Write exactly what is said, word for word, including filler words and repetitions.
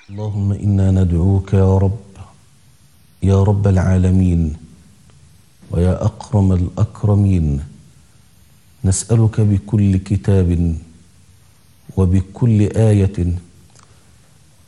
اللهم إنا ندعوك يا رب، يا رب العالمين ويا أكرم الأكرمين، نسألك بكل كتاب وبكل آية